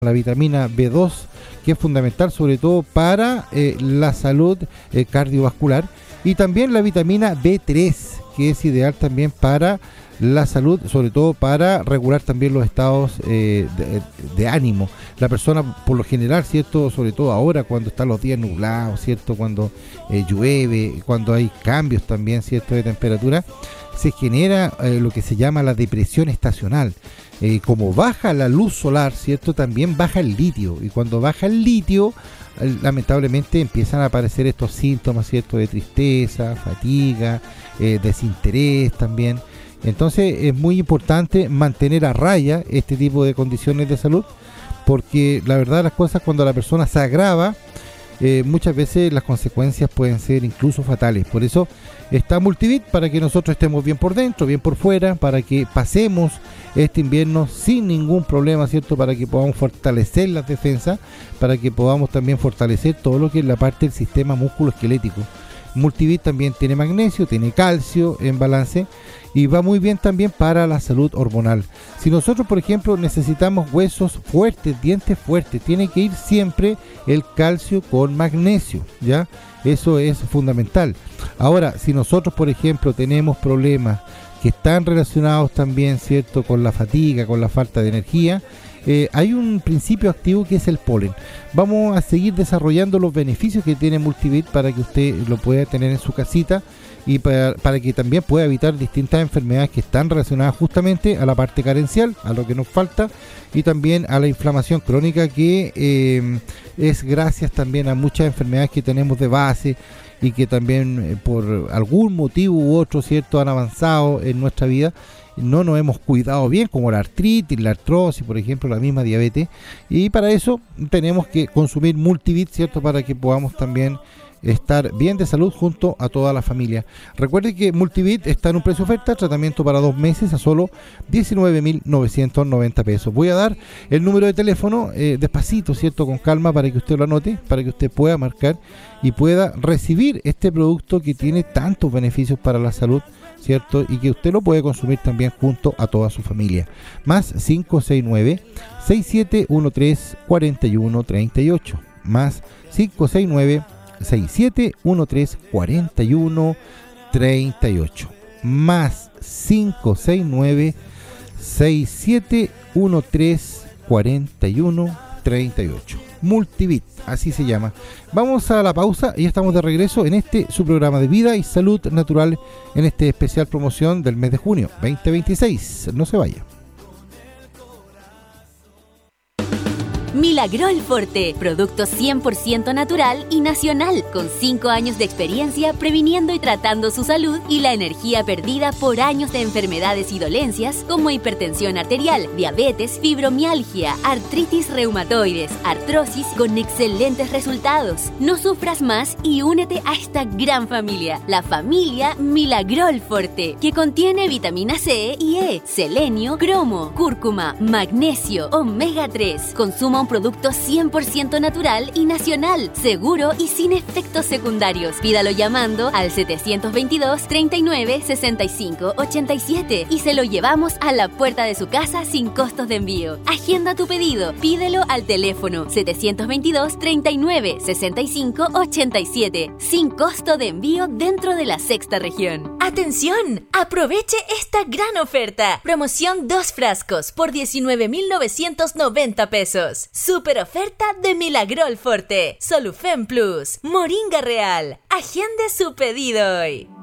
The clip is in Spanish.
la vitamina B2, que es fundamental sobre todo para la salud cardiovascular, y también la vitamina B3, que es ideal también para la salud, sobre todo para regular también los estados de ánimo. La persona, por lo general, ¿cierto? Sobre todo ahora cuando están los días nublados, ¿cierto? Cuando llueve, cuando hay cambios también, ¿cierto? De temperatura, se genera lo que se llama la depresión estacional. Como baja la luz solar, ¿cierto? También baja el litio, y cuando baja el litio, lamentablemente empiezan a aparecer estos síntomas, ¿cierto? De tristeza, fatiga, desinterés también. Entonces es muy importante mantener a raya este tipo de condiciones de salud, porque la verdad las cosas, cuando la persona se agrava, muchas veces las consecuencias pueden ser incluso fatales. Por eso está Multivit, para que nosotros estemos bien por dentro, bien por fuera, para que pasemos este invierno sin ningún problema, ¿cierto? Para que podamos fortalecer las defensas, para que podamos también fortalecer todo lo que es la parte del sistema músculo-esquelético. Multivit también tiene magnesio, tiene calcio en balance, y va muy bien también para la salud hormonal. Si nosotros, por ejemplo, necesitamos huesos fuertes, dientes fuertes, tiene que ir siempre el calcio con magnesio, ¿ya? Eso es fundamental. Ahora, si nosotros, por ejemplo, tenemos problemas que están relacionados también, ¿cierto?, con la fatiga, con la falta de energía, hay un principio activo que es el polen. Vamos a seguir desarrollando los beneficios que tiene Multivit para que usted lo pueda tener en su casita, y para que también pueda evitar distintas enfermedades que están relacionadas justamente a la parte carencial, a lo que nos falta, y también a la inflamación crónica, que es gracias también a muchas enfermedades que tenemos de base, y que también por algún motivo u otro, ¿cierto?, han avanzado en nuestra vida. No nos hemos cuidado bien, como la artritis, la artrosis, por ejemplo, la misma diabetes, y para eso tenemos que consumir Multivit, ¿cierto?, para que podamos también estar bien de salud junto a toda la familia. Recuerde que Multivit está en un precio oferta, tratamiento para 2 meses a solo 19.990 pesos. Voy a dar el número de teléfono despacito, ¿cierto?, con calma, para que usted lo anote, para que usted pueda marcar y pueda recibir este producto que tiene tantos beneficios para la salud, ¿cierto? Y que usted lo puede consumir también junto a toda su familia. Más 569-6713-4138. Más 569-6713-4138. Más 569-6713-4138. Multivit, así se llama. Vamos a la pausa y ya estamos de regreso en su programa de vida y salud natural, en este especial promoción del mes de junio 2026. No se vaya. Milagrol Forte, producto 100% natural y nacional, con 5 años de experiencia previniendo y tratando su salud y la energía perdida por años de enfermedades y dolencias como hipertensión arterial, diabetes, fibromialgia, artritis reumatoides, artrosis, con excelentes resultados. No sufras más y únete a esta gran familia, la familia Milagrol Forte, que contiene vitamina C y E, selenio, cromo, cúrcuma, magnesio, omega 3. Consuma un producto 100% natural y nacional, seguro y sin efectos secundarios. Pídalo llamando al 722-39-65-87 y se lo llevamos a la puerta de su casa sin costos de envío. Agenda tu pedido, pídelo al teléfono 722-39-65-87, sin costo de envío dentro de la sexta región. ¡Atención! ¡Aproveche esta gran oferta! Promoción 2 frascos por 19.990 pesos. Super oferta de Milagrol Forte, Solufen Plus, Moringa Real. Agende su pedido hoy.